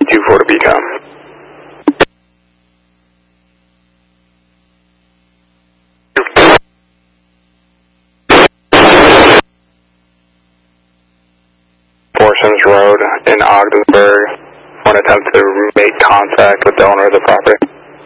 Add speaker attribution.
Speaker 1: 2-4 to BCOM. Sims Road in Ogdensburg for an attempt to make contact with the owner of the property.